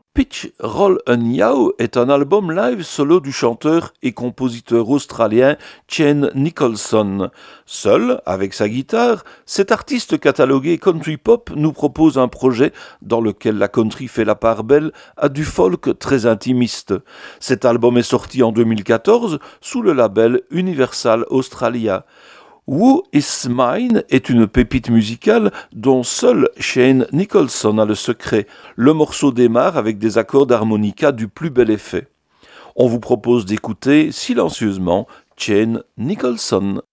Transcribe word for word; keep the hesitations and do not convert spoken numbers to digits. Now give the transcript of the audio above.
Pitch Roll and Yow est un album live solo du chanteur et compositeur australien Shane Nicholson. Seul, avec sa guitare, cet artiste catalogué country pop nous propose un projet dans lequel la country fait la part belle à du folk très intimiste. Cet album est sorti en deux mille quatorze sous le label Universal Australia. Who Is Mine est une pépite musicale dont seul Shane Nicholson a le secret. Le morceau démarre avec des accords d'harmonica du plus bel effet. On vous propose d'écouter silencieusement Shane Nicholson.